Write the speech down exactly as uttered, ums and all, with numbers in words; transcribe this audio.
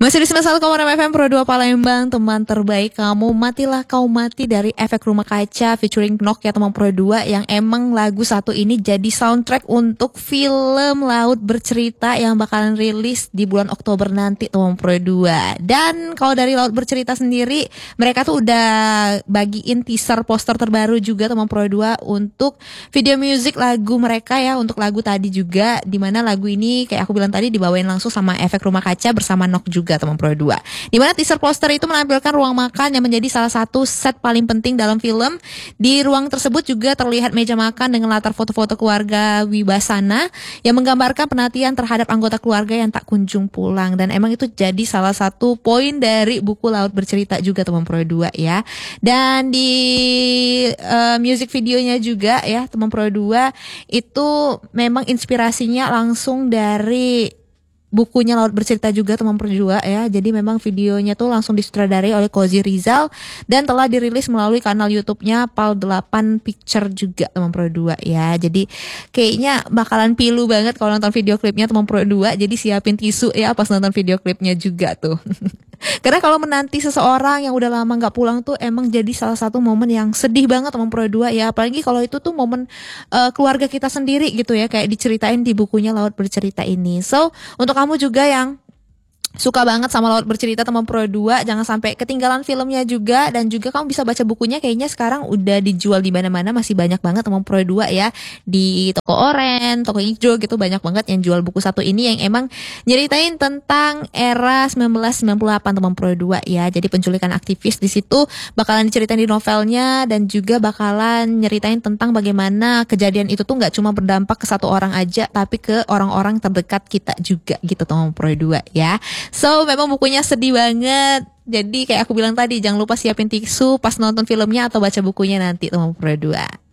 Masih di sembilan puluh satu koma enam F M Pro dua Palembang, teman terbaik kamu. Matilah Kau Mati dari Efek Rumah Kaca featuring Nok ya teman Pro dua, yang emang lagu satu ini jadi soundtrack untuk film Laut Bercerita yang bakalan rilis di bulan Oktober nanti teman Pro dua. Dan kalau dari Laut Bercerita sendiri, mereka tuh udah bagiin teaser poster terbaru juga teman Pro dua untuk video music lagu mereka ya, untuk lagu tadi juga, dimana lagu ini kayak aku bilang tadi dibawain langsung sama Efek Rumah Kaca bersama Nok juga teman Pro dua. Di mana teaser poster itu menampilkan ruang makan yang menjadi salah satu set paling penting dalam film. Di ruang tersebut juga terlihat meja makan dengan latar foto-foto keluarga Wibasana yang menggambarkan penantian terhadap anggota keluarga yang tak kunjung pulang. Dan emang itu jadi salah satu poin dari buku Laut Bercerita juga teman Pro dua ya. Dan di uh, music videonya juga ya teman Pro dua itu memang inspirasinya langsung dari bukunya Laut Bercerita juga teman Pro dua ya. Jadi memang videonya tuh langsung disutradarai oleh Kozi Rizal dan telah dirilis melalui kanal YouTube-nya Pal delapan Picture juga teman Pro dua ya. Jadi kayaknya bakalan pilu banget kalau nonton video klipnya teman Pro dua. Jadi siapin tisu ya pas nonton video klipnya juga tuh. Karena kalau menanti seseorang yang udah lama gak pulang tuh emang jadi salah satu momen yang sedih banget teman Pro dua ya. Apalagi kalau itu tuh momen uh, keluarga kita sendiri gitu ya, kayak diceritain di bukunya Laut Bercerita ini. So untuk kamu juga yang suka banget sama Laut Bercerita teman Pro dua, jangan sampai ketinggalan filmnya juga. Dan juga kamu bisa baca bukunya, kayaknya sekarang udah dijual di mana-mana, masih banyak banget teman Pro dua ya. Di toko oren, toko hijau gitu, banyak banget yang jual buku satu ini yang emang nyeritain tentang era sembilan belas sembilan puluh delapan teman Pro dua ya. Jadi penculikan aktivis di situ bakalan diceritain di novelnya, dan juga bakalan nyeritain tentang bagaimana kejadian itu tuh nggak cuma berdampak ke satu orang aja, tapi ke orang-orang terdekat kita juga gitu teman Pro dua ya. So memang bukunya sedih banget. Jadi kayak aku bilang tadi, jangan lupa siapin tisu pas nonton filmnya atau baca bukunya nanti teman Pro dua.